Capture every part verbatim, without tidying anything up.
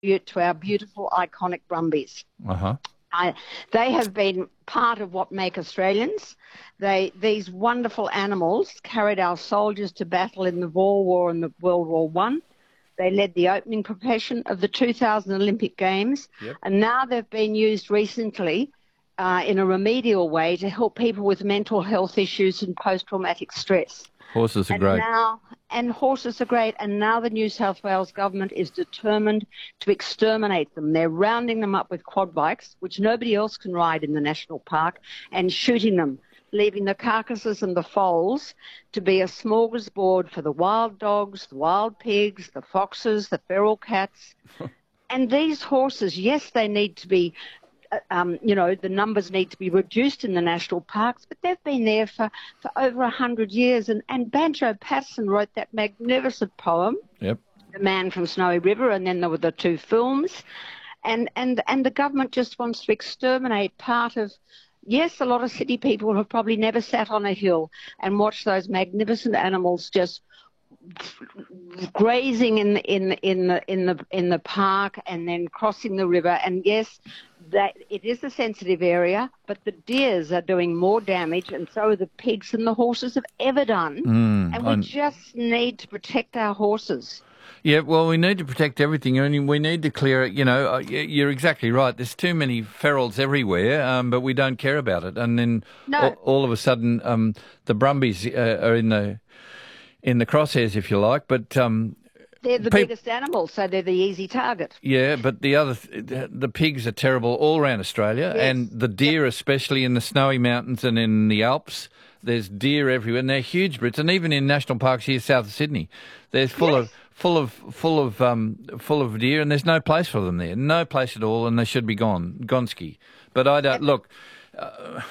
to our beautiful, iconic Brumbies. Uh-huh. I, they have been part of what make Australians. They, these wonderful animals carried our soldiers to battle in the Boer War and the World War One. They led the opening profession of the two thousand Olympic Games, Yep. and now they've been used recently uh, in a remedial way to help people with mental health issues and post-traumatic stress. Horses are And great. now, and horses are great, and now the New South Wales government is determined to exterminate them. They're rounding them up with quad bikes, which nobody else can ride in the national park, and shooting them, leaving the carcasses and the foals to be a smorgasbord for the wild dogs, the wild pigs, the foxes, the feral cats. And these horses, yes, they need to be Um, you know, the numbers need to be reduced in the national parks, but they've been there for, for over a hundred years. And, and Banjo Paterson wrote that magnificent poem, Yep. The Man from Snowy River, and then there were the two films. And, and, and the government just wants to exterminate part of, yes, a lot of city people have probably never sat on a hill and watched those magnificent animals just grazing in the, in the, in the in the in the park and then crossing the river. And yes, that it is a sensitive area, but the deers are doing more damage, and so are the pigs and the horses have ever done. Mm, and we I'm- just need to protect our horses. Yeah, well, we need to protect everything, and we need to clear it. You know, uh, y- you're exactly right. There's too many ferals everywhere, um, but we don't care about it. And then No. all, all of a sudden, um, the Brumbies uh, are in the in the crosshairs, if you like. But um, They're the Peop- biggest animals, so they're the easy target. yeah, but the other th- the pigs are terrible all around Australia, Yes. and the deer, especially in the snowy mountains and in the Alps. There's deer everywhere, and they're huge Brits, and even in national parks here south of Sydney, they're full Yes. of full of full of um, full of deer, and there's no place for them there, no place at all, and they should be gone, Gonski. But I don't look, uh,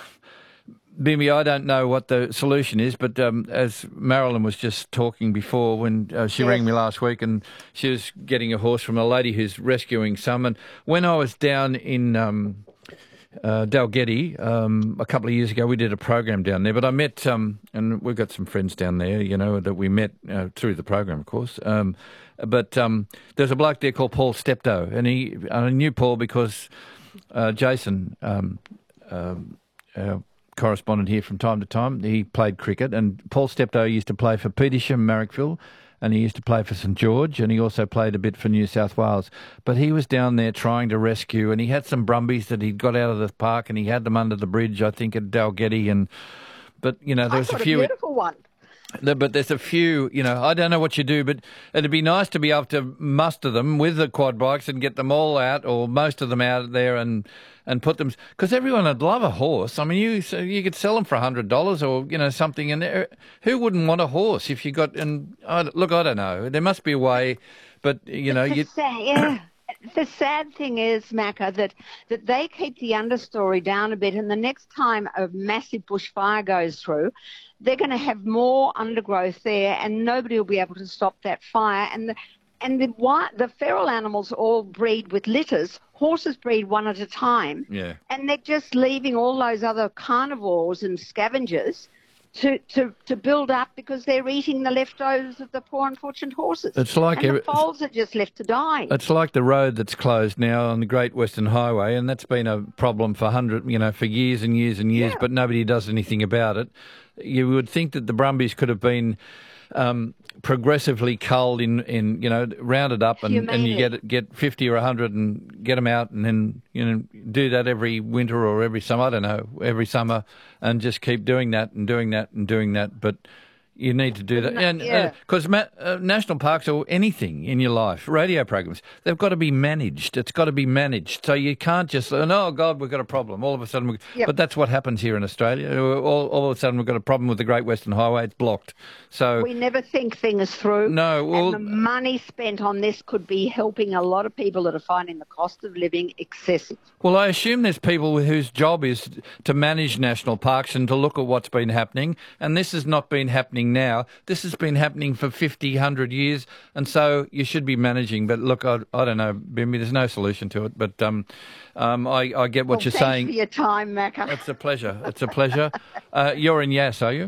Bimby. I don't know what the solution is, but um, as Marilyn was just talking before, when uh, she Yes. rang me last week, and she was getting a horse from a lady who's rescuing some, and when I was down in Um, uh, Dalgety um, a couple of years ago, we did a program down there. But I met, um, and we've got some friends down there, you know, that we met uh, through the program, of course. Um, but um, there's a bloke there called Paul Steptoe, and he I knew Paul because uh, Jason, um, um, our correspondent here from time to time, he played cricket, and Paul Steptoe used to play for Petersham, Marrickville, and he used to play for St George, and he also played a bit for New South Wales. But he was down there trying to rescue, and he had some Brumbies that he'd got out of the park, and he had them under the bridge, I think, at Dalgety. And but you know, there I've was a got a few. beautiful one. There- But there's a few, you know, I don't know what you do, but it'd be nice to be able to muster them with the quad bikes and get them all out, or most of them out there, and and put them, because everyone would love a horse. I mean, you so you could sell them for a hundred dollars or you know something, and there- who wouldn't want a horse if you got? And I, look, I don't know. There must be a way, but you know, The you. sad, yeah. The sad thing is, Macca, that, that they keep the understory down a bit, and the next time a massive bushfire goes through, they're going to have more undergrowth there, and nobody will be able to stop that fire. And the, and the, wi- the feral animals all breed with litters. Horses breed one at a time. Yeah. And they're just leaving all those other carnivores and scavengers to, to, to build up because they're eating the leftovers of the poor unfortunate horses. It's like and every- the foals are just left to die. It's like the road that's closed now on the Great Western Highway, and that's been a problem for hundred, you know, for years and years and years. Yeah. But nobody does anything about it. You would think that the Brumbies could have been um, progressively culled in, in, you know, rounded up, and, and you Humanely. get get fifty or a hundred and get them out, and then you know do that every winter or every summer. I don't know, every summer, and just keep doing that and doing that and doing that. But you need to do that, No, and yeah. because ma- uh, national parks or anything in your life, radio programs, they've got to be managed. It's got to be managed. So you can't just, oh God, we've got a problem. All of a sudden, we, Yep. but that's what happens here in Australia. All, all of a sudden, we've got a problem with the Great Western Highway. It's blocked. So We never think things through. No, well- and the money spent on this could be helping a lot of people that are finding the cost of living excessive. Well, I assume there's people whose job is to manage national parks and to look at what's been happening, and this has not been happening now. This has been happening for fifty, one hundred years, and so you should be managing. But look, I, I don't know, Bimby, there's no solution to it, but um, um, I, I get what Well, you're thanks saying. for your time, Macca. It's a pleasure. It's a pleasure. uh, you're in Yass, are you?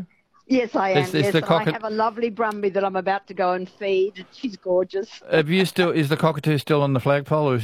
Yes, I am. Is- is yes, the and cockatoo- I have a lovely Brumby that I'm about to go and feed. She's gorgeous. Have you still? Is the cockatoo still on the flagpole, or is